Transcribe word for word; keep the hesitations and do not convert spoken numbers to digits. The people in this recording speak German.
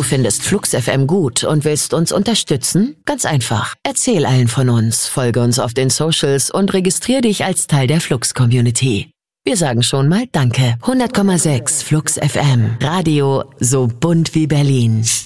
findest Flux F M gut und willst uns unterstützen? Ganz einfach. Erzähl allen von uns, folge uns auf den Socials und registrier dich als Teil der Flux-Community. Wir sagen schon mal Danke. hundert Komma sechs Flux F M. Radio so bunt wie Berlin.